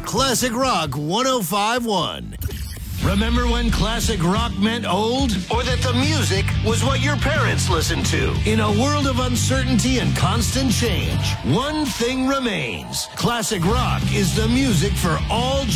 Classic Rock 105.1. Remember when classic rock meant old? Or that the music was what your parents listened to? In a world of uncertainty and constant change, one thing remains. Classic rock is the music for all